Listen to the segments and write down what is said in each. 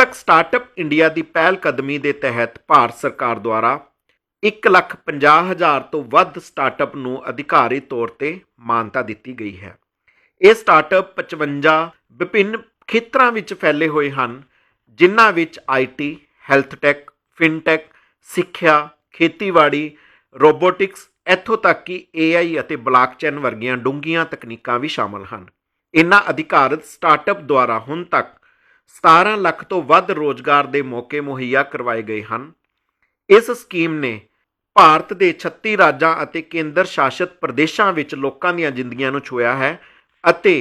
ਤੱਕ startup India ਦੀ ਪਹਿਲ ਕਦਮੀ ਦੇ ਤਹਿਤ ਭਾਰਤ ਸਰਕਾਰ ਦੁਆਰਾ 1,50,000 ਤੋਂ ਵੱਧ ਸਟਾਰਟਅਪ ਨੂੰ ਅਧਿਕਾਰੀ ਤੌਰ ਤੇ ਮਾਨਤਾ ਦਿੱਤੀ ਗਈ ਹੈ। ਇਹ ਸਟਾਰਟਅਪ 55 ਵਿਭਿੰਨ ਖੇਤਰਾਂ ਵਿੱਚ ਫੈਲੇ ਹੋਏ ਹਨ, ਜਿਨ੍ਹਾਂ ਵਿੱਚ IT, ਹੈਲਥ ਟੈਕ, ਫਿਨਟੈਕ, ਸਿੱਖਿਆ, ਖੇਤੀਬਾੜੀ, ਰੋਬੋਟਿਕਸ, ਇੱਥੋਂ ਤੱਕ ਕਿ AI ਅਤੇ ਬਲਾਕਚੇਨ ਵਰਗੀਆਂ ਡੂੰਘੀਆਂ ਤਕਨੀਕਾਂ ਵੀ ਸ਼ਾਮਲ ਹਨ। ਇਨ੍ਹਾਂ ਅਧਿਕਾਰਤ ਸਟਾਰਟਅਪ ਦੁਆਰਾ ਹੁਣ ਤੱਕ 17 ਲੱਖ ਤੋਂ ਵੱਧ ਰੋਜ਼ਗਾਰ ਦੇ ਮੌਕੇ ਮੁਹੱਈਆ ਕਰਵਾਏ ਗਏ ਹਨ। ਇਸ ਸਕੀਮ ਨੇ ਭਾਰਤ ਦੇ 36 ਰਾਜਾਂ ਅਤੇ ਕੇਂਦਰ ਸ਼ਾਸਿਤ ਪ੍ਰਦੇਸ਼ਾਂ ਵਿੱਚ ਲੋਕਾਂ ਦੀਆਂ ਜ਼ਿੰਦਗੀਆਂ ਨੂੰ ਛੂਹਿਆ ਹੈ ਅਤੇ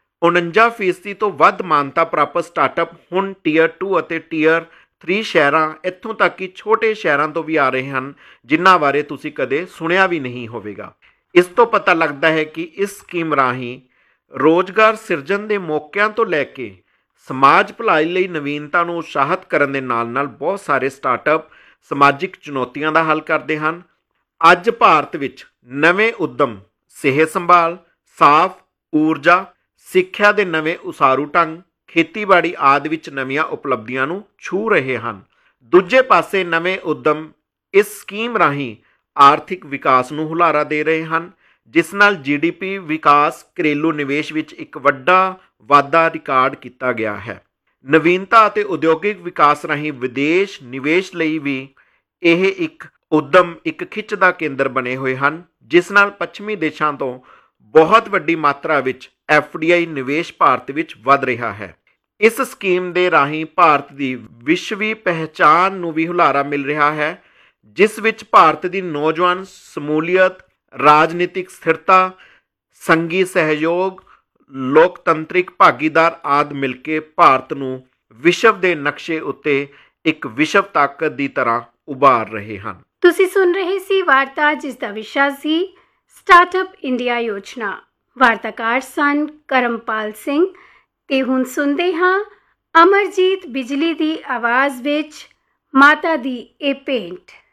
49% ਤੋਂ ਵੱਧ ਮਾਨਤਾ ਪ੍ਰਾਪਤ ਸਟਾਰਟਅਪ ਹੁਣ ਟੀਅਰ 2 ਅਤੇ ਟੀਅਰ 3 ਸ਼ਹਿਰਾਂ, ਇੱਥੋਂ ਤੱਕ ਕਿ ਛੋਟੇ ਸ਼ਹਿਰਾਂ ਤੋਂ ਵੀ ਆ ਰਹੇ ਹਨ, ਜਿਨ੍ਹਾਂ ਬਾਰੇ ਤੁਸੀਂ ਕਦੇ ਸੁਣਿਆ ਵੀ ਨਹੀਂ ਹੋਵੇਗਾ। ਇਸ ਤੋਂ ਪਤਾ ਲੱਗਦਾ ਹੈ ਕਿ ਇਸ ਸਕੀਮ ਰਾਹੀਂ ਰੋਜ਼ਗਾਰ ਸਿਰਜਣ ਦੇ ਮੌਕਿਆਂ ਤੋਂ ਲੈ ਕੇ ਸਮਾਜ ਭਲਾਈ ਲਈ ਨਵੀਨਤਾ ਨੂੰ ਉਤਸ਼ਾਹਿਤ ਕਰਨ ਦੇ ਨਾਲ ਨਾਲ ਬਹੁਤ ਸਾਰੇ ਸਟਾਰਟਅਪ ਸਮਾਜਿਕ ਚੁਣੌਤੀਆਂ ਦਾ ਹੱਲ ਕਰਦੇ ਹਨ। ਅੱਜ ਭਾਰਤ ਵਿੱਚ ਨਵੇਂ ਉੱਦਮ ਸਿਹਤ ਸੰਭਾਲ, ਸਾਫ਼ ਊਰਜਾ, ਸਿੱਖਿਆ ਦੇ ਨਵੇਂ ਉਸਾਰੂ ਢੰਗ, ਖੇਤੀਬਾੜੀ ਆਦਿ ਵਿੱਚ ਨਵੀਆਂ ਉਪਲਬਧੀਆਂ ਨੂੰ ਛੂਹ ਰਹੇ ਹਨ। ਦੂਜੇ ਪਾਸੇ ਨਵੇਂ ਉੱਦਮ ਇਸ ਸਕੀਮ ਰਾਹੀਂ ਆਰਥਿਕ ਵਿਕਾਸ ਨੂੰ ਹੁਲਾਰਾ ਦੇ ਰਹੇ ਹਨ, ਜਿਸ ਨਾਲ GDP ਵਿਕਾਸ, ਘਰੇਲੂ ਨਿਵੇਸ਼ ਵਿੱਚ ਇੱਕ ਵੱਡਾ ਵਾਧਾ ਰਿਕਾਰਡ ਕੀਤਾ ਗਿਆ ਹੈ। ਨਵੀਨਤਾ ਅਤੇ ਉਦਯੋਗਿਕ ਵਿਕਾਸ ਰਾਹੀਂ ਵਿਦੇਸ਼ ਨਿਵੇਸ਼ ਲਈ ਵੀ ਇਹ ਇੱਕ ਉੱਦਮ ਇੱਕ ਖਿੱਚ ਦਾ ਕੇਂਦਰ ਬਣੇ ਹੋਏ ਹਨ, ਜਿਸ ਨਾਲ ਪੱਛਮੀ ਦੇਸ਼ਾਂ ਤੋਂ ਬਹੁਤ ਵੱਡੀ ਮਾਤਰਾ ਵਿੱਚ FDI ਨਿਵੇਸ਼ ਭਾਰਤ ਵਿੱਚ ਵਧ ਰਿਹਾ ਹੈ। ਇਸ ਸਕੀਮ ਦੇ ਰਾਹੀਂ ਭਾਰਤ ਦੀ ਵਿਸ਼ਵੀ ਪਹਿਚਾਣ ਨੂੰ ਵੀ ਹੁਲਾਰਾ ਮਿਲ ਰਿਹਾ ਹੈ, ਜਿਸ ਵਿੱਚ ਭਾਰਤ ਦੀ ਨੌਜਵਾਨ ਸ਼ਮੂਲੀਅਤ, ਰਾਜਨੀਤਿਕ ਸਥਿਰਤਾ, ਸੰਘੀ ਸਹਿਯੋਗ, ਲੋਕਤੰਤਰਿਕ ਭਾਗੀਦਾਰ ਆਦਿ ਮਿਲ ਕੇ ਭਾਰਤ ਨੂੰ ਵਿਸ਼ਵ ਦੇ ਨਕਸ਼ੇ ਉੱਤੇ ਇੱਕ ਵਿਸ਼ਵ ਤਾਕਤ ਦੀ ਤਰ੍ਹਾਂ ਉਭਾਰ ਰਹੇ ਹਨ। ਤੁਸੀਂ ਸੁਣ ਰਹੇ ਸੀ ਵਾਰਤਾ, ਜਿਸ ਦਾ ਵਿਸ਼ਾ ਸੀ ਸਟਾਰਟਅਪ ਇੰਡੀਆ ਯੋਜਨਾ। ਵਾਰਤਾਕਾਰ ਸਨ ਕਰਮਪਾਲ ਸਿੰਘ। ਤੇ ਹੁਣ ਸੁਣਦੇ ਹਾਂ ਅਮਰਜੀਤ ਬਿਜਲੀ ਦੀ ਆਵਾਜ਼ ਵਿੱਚ ਮਾਤਾ ਦੀ ਇਹ ਭੇਂਟ।